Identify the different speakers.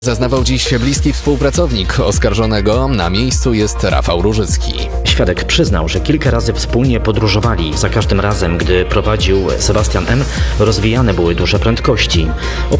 Speaker 1: Zeznawał dziś bliski współpracownik oskarżonego. Na miejscu jest Rafał Różycki.
Speaker 2: Świadek przyznał, że kilka razy wspólnie podróżowali. Za każdym razem, gdy prowadził Sebastian M., rozwijane były duże prędkości.